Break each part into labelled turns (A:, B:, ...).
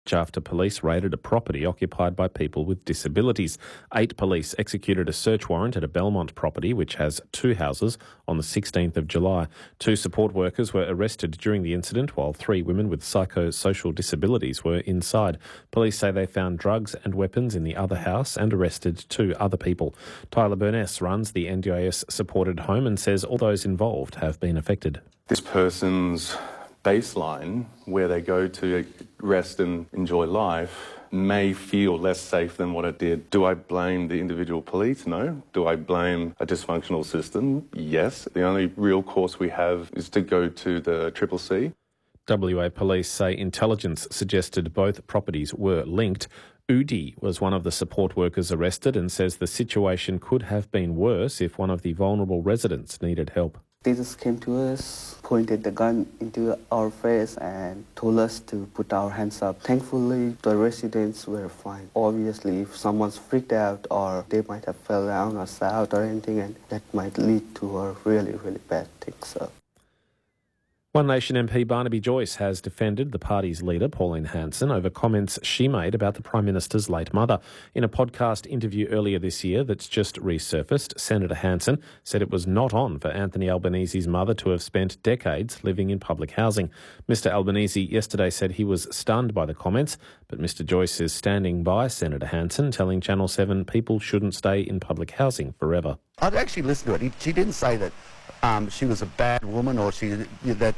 A: after police raided a property occupied by people with disabilities. 8 police executed a search warrant at a Belmont property which has 2 houses on the 16th of July. 2 support workers were arrested during the incident while 3 women with psychosocial disabilities were inside. Police say they found drugs and weapons in the other house and arrested 2 other people. Tyler Burness runs the NDIS-supported home and says all those involved have been affected.
B: This person's baseline, where they go to rest and enjoy life, may feel less safe than what it did. Do I blame the individual police? No. Do I blame a dysfunctional system? Yes. The only real course we have is to go to the CCC.
A: WA police say intelligence suggested both properties were linked. Udi was one of the support workers arrested and says the situation could have been worse if one of the vulnerable residents needed help.
C: They just came to us, pointed the gun into our face and told us to put our hands up. Thankfully, the residents were fine. Obviously, if someone's freaked out or they might have fell down or sat out or anything, and that might lead to a really, really bad thing. So.
A: One Nation MP Barnaby Joyce has defended the party's leader, Pauline Hanson, over comments she made about the Prime Minister's late mother. In a podcast interview earlier this year that's just resurfaced, Senator Hanson said it was not on for Anthony Albanese's mother to have spent decades living in public housing. Mr Albanese yesterday said he was stunned by the comments, but Mr Joyce is standing by Senator Hanson, telling Channel 7 people shouldn't stay in public housing forever.
D: I'd actually listened to it. She didn't say that she was a bad woman or that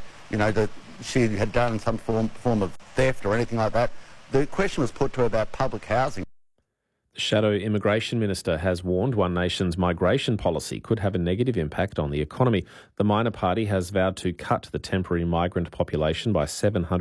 D: she had done some form of theft or anything like that. The question was put to her about public housing.
A: The Shadow Immigration Minister has warned One Nation's migration policy could have a negative impact on the economy. The minor party has vowed to cut the temporary migrant population by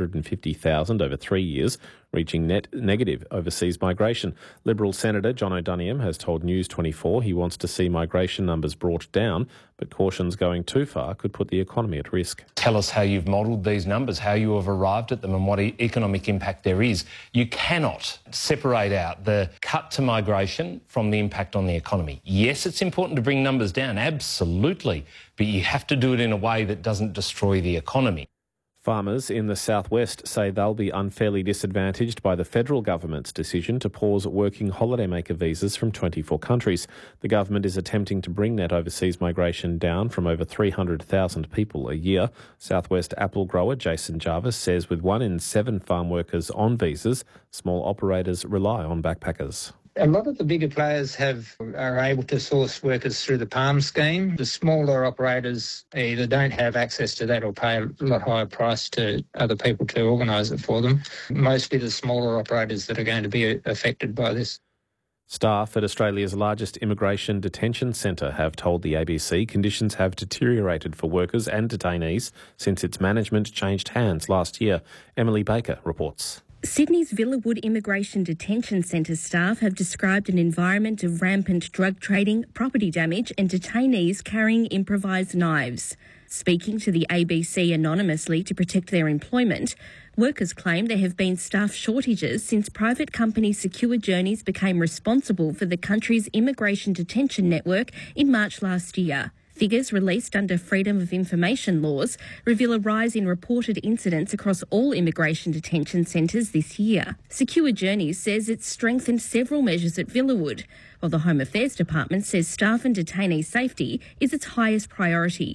A: 750,000 over 3 years, reaching net negative overseas migration. Liberal Senator John O'Doniam has told News 24 he wants to see migration numbers brought down, but cautions going too far could put the economy at risk.
E: Tell us how you've modelled these numbers, how you have arrived at them and what economic impact there is. You cannot separate out the cut to migration from the impact on the economy. Yes, it's important to bring numbers down, absolutely, but you have to do it in a way that doesn't destroy the economy.
A: Farmers in the southwest say they'll be unfairly disadvantaged by the federal government's decision to pause working holidaymaker visas from 24 countries. The government is attempting to bring net overseas migration down from over 300,000 people a year. Southwest apple grower Jason Jarvis says with 1 in 7 farm workers on visas, small operators rely on backpackers.
F: A lot of the bigger players are able to source workers through the PALM scheme. The smaller operators either don't have access to that or pay a lot higher price to other people to organise it for them. Mostly the smaller operators that are going to be affected by this.
A: Staff at Australia's largest immigration detention centre have told the ABC conditions have deteriorated for workers and detainees since its management changed hands last year. Emily Baker reports.
G: Sydney's Villawood Immigration Detention Centre staff have described an environment of rampant drug trading, property damage and detainees carrying improvised knives. Speaking to the ABC anonymously to protect their employment, workers claim there have been staff shortages since private company Secure Journeys became responsible for the country's immigration detention network in March last year. Figures released under Freedom of Information laws reveal a rise in reported incidents across all immigration detention centres this year. Secure Journeys says it's strengthened several measures at Villawood, while the Home Affairs Department says staff and detainee safety is its highest priority.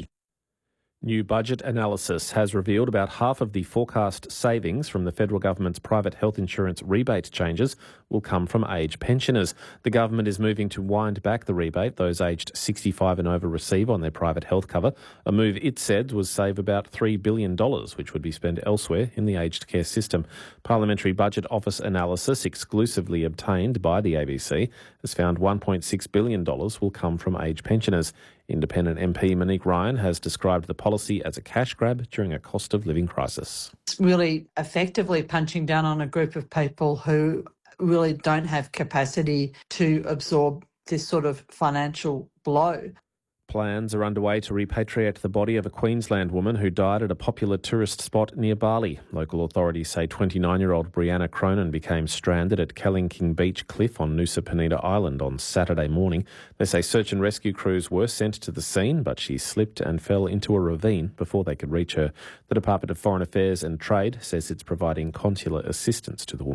A: New budget analysis has revealed about half of the forecast savings from the federal government's private health insurance rebate changes will come from aged pensioners. The government is moving to wind back the rebate those aged 65 and over receive on their private health cover, a move it said would save about $3 billion, which would be spent elsewhere in the aged care system. Parliamentary Budget Office analysis exclusively obtained by the ABC has found $1.6 billion will come from aged pensioners. Independent MP Monique Ryan has described the policy as a cash grab during a cost of living crisis.
H: It's really effectively punching down on a group of people who really don't have capacity to absorb this sort of financial blow.
A: Plans are underway to repatriate the body of a Queensland woman who died at a popular tourist spot near Bali. Local authorities say 29-year-old Brianna Cronin became stranded at Kellingking Beach Cliff on Nusa Penida Island on Saturday morning. They say search and rescue crews were sent to the scene, but she slipped and fell into a ravine before they could reach her. The Department of Foreign Affairs and Trade says it's providing consular assistance to the woman.